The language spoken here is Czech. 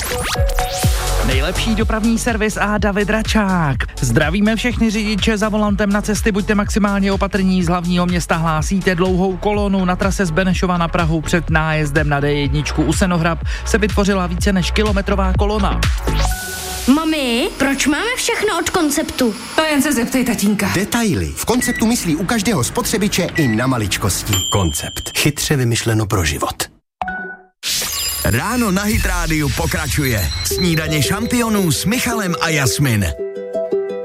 Nejlepší dopravní servis a David Račák. Zdravíme všechny řidiče za volantem na cesty, buďte maximálně opatrní, z hlavního města hlásíte dlouhou kolonu na trase z Benešova na Prahu před nájezdem na D1 u Senohrab se vytvořila více než kilometrová kolona. Mami, proč máme všechno od Konceptu? To jen se zeptej tatínka. Detaily. V Konceptu myslí u každého spotřebiče i na maličkosti. Koncept. Chytře vymyšleno pro život. Ráno na Hit Rádiu pokračuje. Snídaně šampionů s Michalem a Jasmin.